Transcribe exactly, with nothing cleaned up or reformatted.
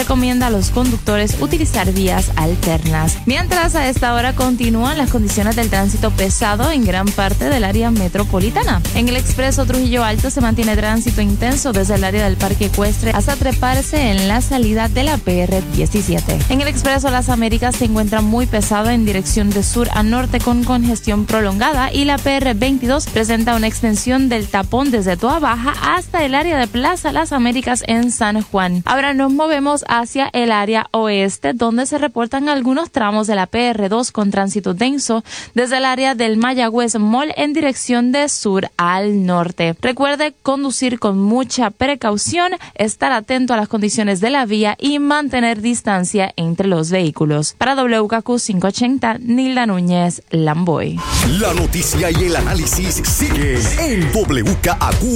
recomienda a los conductores utilizar vías alternas. Mientras, a esta hora continúan las condiciones del tránsito pesado en gran parte del área metropolitana. En el expreso Trujillo Alto se mantiene tránsito intenso desde el área del Parque Ecuestre hasta treparse en la salida de la P R diecisiete. En el expreso Las Américas se encuentra muy pesado en dirección de sur a norte con congestión prolongada, y la P R veintidós presenta una extensión del tapón desde Toa Baja hasta el área de Plaza Las Américas en San Juan. Ahora nos movemos hacia el área oeste, donde se reportan algunos tramos de la P R dos con tránsito denso desde el área del Mayagüez Mall en dirección de sur al norte. Recuerde conducir con mucha precaución, estar atento a las condiciones de la vía y mantener distancia entre los vehículos. Para W K Q quinientos ochenta, Nilda Núñez, Lamboy. La noticia y el análisis sigue en W K Q